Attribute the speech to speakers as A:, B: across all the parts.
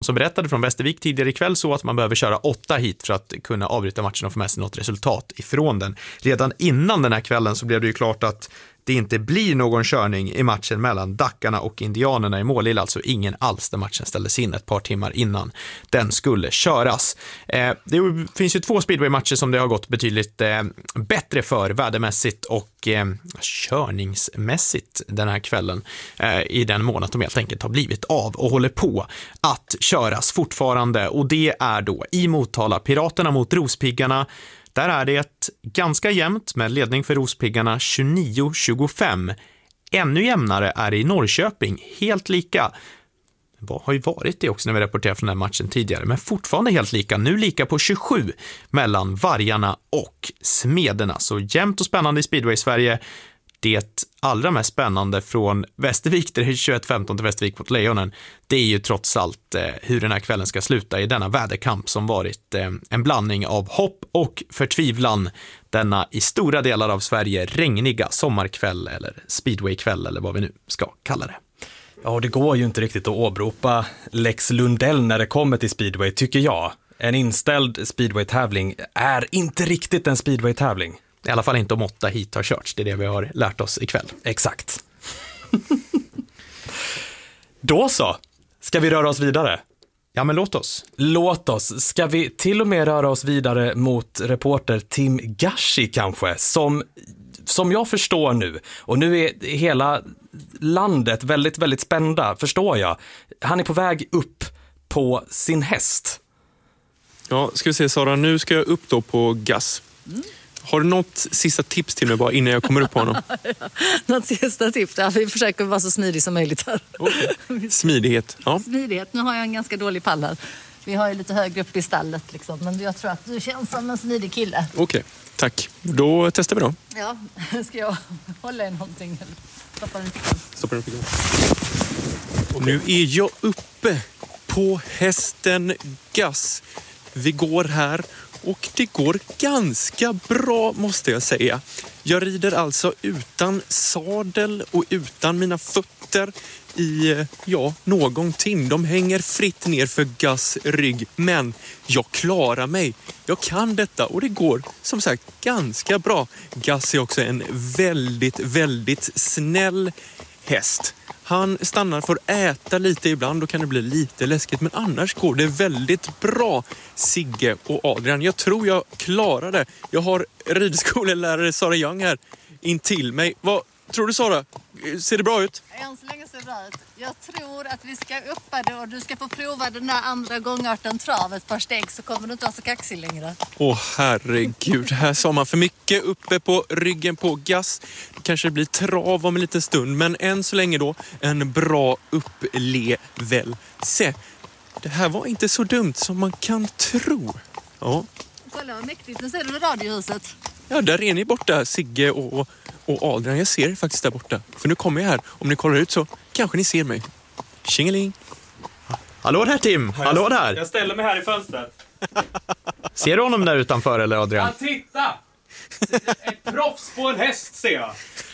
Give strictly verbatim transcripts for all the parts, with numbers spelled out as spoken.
A: som berättade från Västervik tidigare ikväll så att man behöver köra åtta hit för att kunna avbryta matchen och få med sig något resultat ifrån den. Redan innan den här kvällen så blev det ju klart att det inte blir någon körning i matchen mellan Dackarna och Indianerna i Målilla, alltså ingen alls där matchen ställdes in ett par timmar innan den skulle köras. Eh, det finns ju två speedway-matcher som det har gått betydligt eh, bättre för vädermässigt och eh, körningsmässigt den här kvällen eh, i den mån att de helt enkelt har blivit av och håller på att köras fortfarande, och det är då i Motala Piraterna mot Rospiggarna. Där är det ganska jämnt med ledning för Rospiggarna tjugonio tjugofem. Ännu jämnare är det i Norrköping, helt lika. Det har ju varit det också när vi rapporterar från den matchen tidigare, men fortfarande helt lika. Nu lika på tjugosju mellan Vargarna och Smederna. Så jämnt och spännande i Speedway Sverige. Det allra mest spännande från Västervik, där det är tjugoett femton till Västervik mot Lejonen, det är ju trots allt eh, hur den här kvällen ska sluta i denna väderkamp som varit eh, en blandning av hopp och förtvivlan denna i stora delar av Sverige regniga sommarkväll eller speedwaykväll eller vad vi nu ska kalla det.
B: Ja, det går ju inte riktigt att åberopa Lex Lundell när det kommer till speedway, tycker jag. En inställd speedway-tävling är inte riktigt en speedway-tävling.
A: I alla fall inte om åtta hit har körts. Det är det vi har lärt oss ikväll.
B: Exakt. Då så. Ska vi röra oss vidare?
A: Ja, men låt oss.
B: Låt oss. Ska vi till och med röra oss vidare mot reporter Tim Gashi kanske? Som, som jag förstår nu, och nu är hela landet väldigt, väldigt spända, förstår jag. Han är på väg upp på sin häst.
C: Ja, ska vi se Sara, nu ska jag upp då på Gus. Mm. Har du något sista tips till mig bara innan jag kommer upp på honom?
D: Något sista tips? Ja, vi försöker vara så smidig som möjligt här.
C: Okay. Smidighet. Ja.
D: Smidighet. Nu har jag en ganska dålig pall här. Vi har ju lite högre upp i stallet liksom. Men jag tror att du känns som en smidig kille.
C: Okej, okay. Tack. Då testar vi då.
D: Ja, ska jag hålla i någonting? Eller stoppa den i fickan?
C: Stoppa den i fickan. Och nu är jag uppe på hästen Gus. Vi går här. Och det går ganska bra, måste jag säga. Jag rider alltså utan sadel och utan mina fötter i, ja, någonting. De hänger fritt ner för Gus rygg. Men jag klarar mig. Jag kan detta och det går som sagt ganska bra. Gus är också en väldigt, väldigt snäll häst. Han stannar för att äta lite ibland, då kan det bli lite läskigt. Men annars går det väldigt bra, Sigge och Adrian. Jag tror jag klarar det. Jag har ridskolelärare Sara Young här in till mig. Vad tror du, Sara? Ser det bra ut?
D: Än så länge ser det bra ut. Jag tror att vi ska uppa det och du ska få prova den där andra gångarten trav ett par steg, så kommer du inte vara så kaxig längre.
C: Åh herregud, här sa man för mycket uppe på ryggen på Gus. Det kanske blir trav om en liten stund, men än så länge då en bra upplevelse. Det här var inte så dumt som man kan tro. Ja.
D: Kolla vad mäktigt, nu ser du radiohuset.
C: Ja, där är ni borta, Sigge och, och Adrian. Jag ser faktiskt där borta. För nu kommer jag här. Om ni kollar ut så kanske ni ser mig. Tjingeling.
A: Hallå där, Tim. Hallå där.
B: Jag ställer mig här i fönstret.
A: Ser du honom där utanför eller, Adrian?
B: Ja, titta! Ett proffs på en häst, ser jag.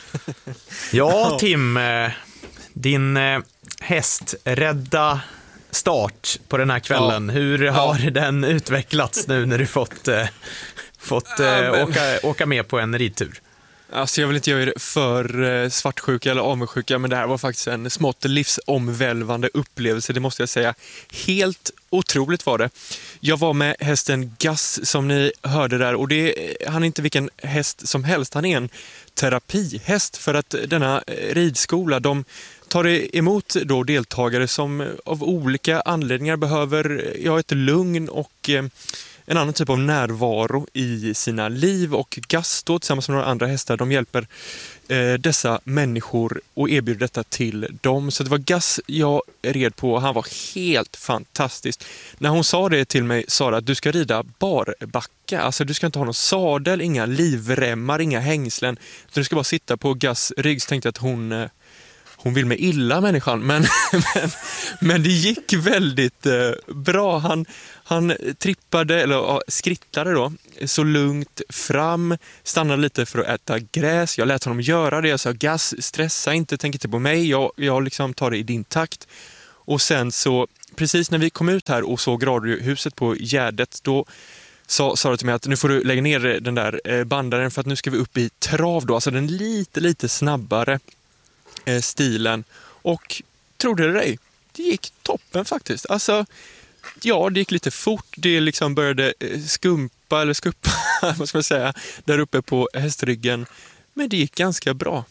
A: Ja, Tim. Din häst rädda start på den här kvällen. Ja. Hur har ja. den utvecklats nu när du fått... fått äh, men... åka, åka med på en ridtur?
C: Alltså jag vill inte göra er för svartsjuka eller avundsjuka, men det här var faktiskt en smått livsomvälvande upplevelse, det måste jag säga. Helt otroligt var det. Jag var med hästen Gus som ni hörde där, och det, han är inte vilken häst som helst, han är en terapihäst, för att denna ridskola, de tar emot då deltagare som av olika anledningar behöver ja, ett lugn och en annan typ av närvaro i sina liv, och Gus då, tillsammans med några andra hästar, de hjälper eh, dessa människor och erbjuder detta till dem. Så det var Gus jag red på, och han var helt fantastisk. När hon sa det till mig, Sara, att du ska rida barbacka, alltså du ska inte ha någon sadel, inga livremmar, inga hängslen, utan du ska bara sitta på Gus rygg. Så tänkte jag att hon... Eh, Hon vill med illa, människan, men, men, men det gick väldigt eh, bra. Han, han trippade, eller ja, skrittade då, så lugnt fram, stannade lite för att äta gräs. Jag lät honom göra det. Jag sa, Gus, stressa inte, tänk inte på mig. Jag, jag liksom tar det i din takt. Och sen så precis när vi kom ut här och såg radiohuset på Gärdet, då sa Sara till mig att nu får du lägga ner den där bandaren för att nu ska vi upp i trav då, alltså den lite, lite snabbare eh, stilen. Och trodde det dig, det gick toppen faktiskt. Alltså, ja, det gick lite fort, det liksom började skumpa eller skuppa, vad ska man säga, där uppe på hästryggen. Men det gick ganska bra.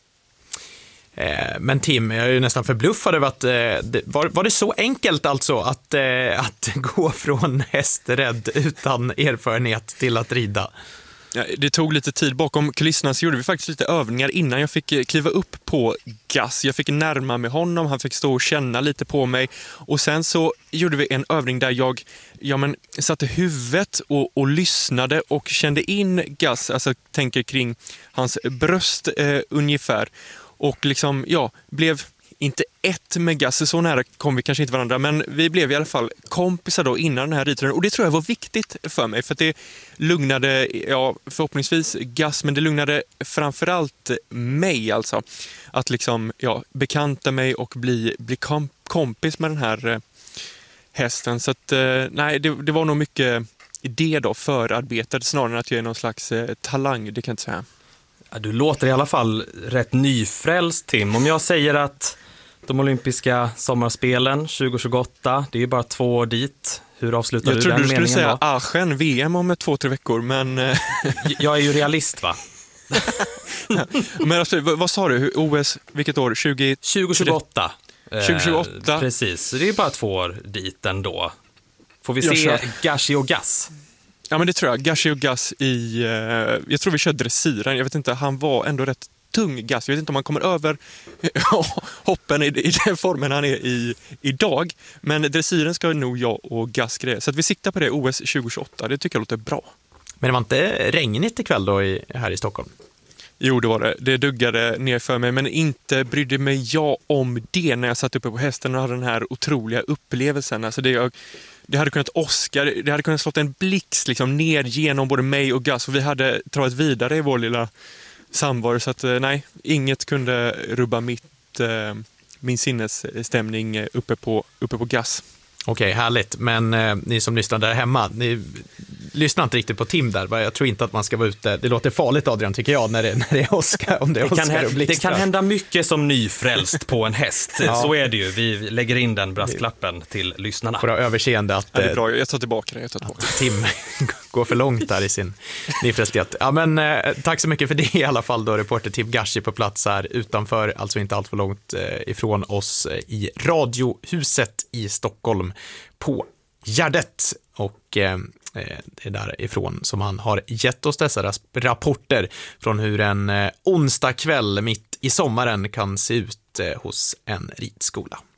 A: Men Tim, jag är ju nästan förbluffad över att var, var det så enkelt alltså att, att gå från hästrädd utan erfarenhet till att rida?
C: Ja, det tog lite tid bakom kulisserna, så gjorde vi faktiskt lite övningar innan jag fick kliva upp på Gus. Jag fick närma mig honom, han fick stå och känna lite på mig. Och sen så gjorde vi en övning där jag ja, men, satte huvudet och, och lyssnade och kände in Gus, alltså tänker kring hans bröst eh, ungefär. Och liksom, ja, blev inte ett med Gus, så nära kom vi kanske inte varandra, men vi blev i alla fall kompisar då innan den här ridturen. Och det tror jag var viktigt för mig, för att det lugnade, ja, förhoppningsvis Gus, men det lugnade framförallt mig alltså. Att liksom, ja, bekanta mig och bli, bli kom, kompis med den här eh, hästen. Så att, eh, nej, det, det var nog mycket det då, förarbetet, snarare än att jag är någon slags eh, talang, det kan jag inte säga.
B: Du låter i alla fall rätt nyfrälst, Tim. Om jag säger att de olympiska sommarspelen tjugo tjugoåtta, det är bara två år dit. Hur avslutar
C: jag
B: du den meningen då?
C: Jag trodde du skulle säga Aachen, V M om två, tre veckor, men...
B: jag är ju realist, va?
C: Men alltså, vad, vad sa du? O S, vilket år? tjugo
B: tjugohundraåtta.
C: tjugo tjugoåtta.
B: Eh, precis, det är bara två år dit ändå. Får vi se Gashi och Gus?
C: Ja, men det tror jag. Gashi och Gus i... Eh, jag tror vi kör dressyren. Jag vet inte, han var ändå rätt tung, Gus. Jag vet inte om han kommer över hoppen i, i den formen han är i idag. Men dressyren ska nog jag och Gus greja. Så att vi siktar på det O S tjugo tjugoåtta. Det tycker jag låter bra.
A: Men det var inte regnigt ikväll då i, här i Stockholm?
C: Jo, det var det. Det duggade ner för mig, men inte brydde mig jag om det när jag satt uppe på hästen och hade den här otroliga upplevelsen. Alltså det, jag, det hade kunnat åska, det hade kunnat slått en blixt liksom ner genom både mig och Gus, och vi hade travat vidare i vår lilla samvaro. Så att nej, inget kunde rubba mitt, eh, min sinnesstämning uppe på, uppe på Gus.
A: Okej, härligt. Men eh, ni som lyssnar där hemma, ni lyssnar inte riktigt på Tim där. Jag tror inte att man ska vara ute. Det låter farligt, Adrian, tycker jag, när det, när det är Oscar. Om det, är
B: det, kan,
A: Oscar och
B: det kan hända mycket som nyfrälst på en häst.
A: Ja.
B: Så är det ju. Vi lägger in den brasklappen till lyssnarna.
A: Får ha överseende att
C: ja, det är bra. Jag tar tillbaka det. Jag tar tillbaka.
A: Tim går för långt där i sin nyfrälsthet. Ja, men eh, tack så mycket för det i alla fall då, reporter Tim Gashi på plats här utanför, alltså inte allt för långt eh, ifrån oss eh, i Radiohuset i Stockholm på Gärdet. Och eh, det är därifrån som han har gett oss dessa rapporter från hur en eh, onsdag kväll mitt i sommaren kan se ut eh, hos en ridskola.